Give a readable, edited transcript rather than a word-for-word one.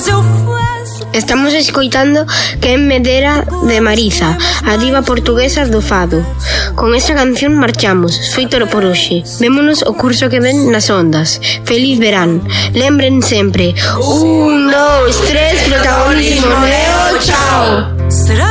Estamos escoitando Quen me dera de Mariza, a diva portuguesa do fado. Con esta canción marchamos, foi todo por hoxe. Vémonos o curso que ven nas ondas. Feliz verán. Lembren sempre, 1, 2, 3, protagonismo neo, chao.